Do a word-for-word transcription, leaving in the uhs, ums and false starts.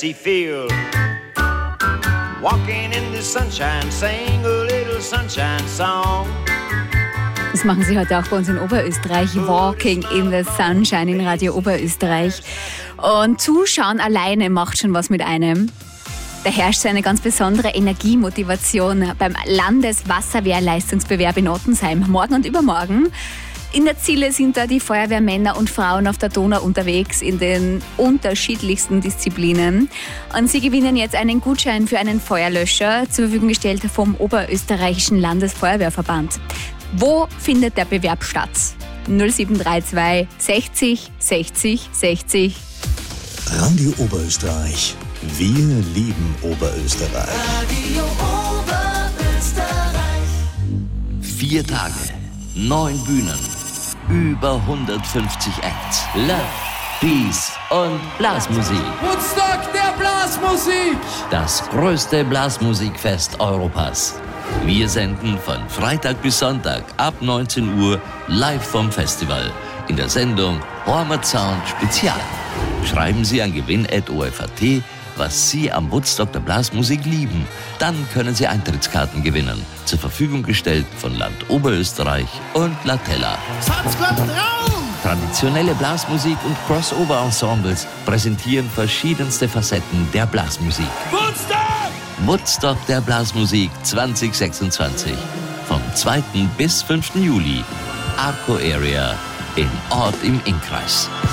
Feel walking in the sunshine, sing a little sunshine song. Das machen sie heute auch bei uns in Oberösterreich. Walking in the Sunshine in Radio Oberösterreich. Und Zuschauen alleine macht schon was mit einem. Da herrscht so eine ganz besondere Energiemotivation beim Landeswasserwehrleistungsbewerb in Ottensheim. Morgen und übermorgen. In der Ziele sind da die Feuerwehrmänner und Frauen auf der Donau unterwegs in den unterschiedlichsten Disziplinen. Und sie gewinnen jetzt einen Gutschein für einen Feuerlöscher, zur Verfügung gestellt vom Oberösterreichischen Landesfeuerwehrverband. Wo findet der Bewerb statt? null sieben drei zwei sechzig sechzig sechzig. Radio Oberösterreich. Wir lieben Oberösterreich. Radio Oberösterreich. Vier Tage, neun Bühnen, über hundertfünfzig Acts. Love, Peace und Blasmusik. Woodstock der Blasmusik! Das größte Blasmusikfest Europas. Wir senden von Freitag bis Sonntag ab neunzehn Uhr live vom Festival in der Sendung Heimat Sound Spezial. Schreiben Sie an gewinn at o f a t, was Sie am Woodstock der Blasmusik lieben. Dann können Sie Eintrittskarten gewinnen. Zur Verfügung gestellt von Land Oberösterreich und Latella. Traditionelle Blasmusik und Crossover-Ensembles präsentieren verschiedenste Facetten der Blasmusik. Woodstock! Woodstock der Blasmusik zwanzig sechsundzwanzig. Vom zweiten bis fünften Juli. Arco Area in Ort im Innkreis.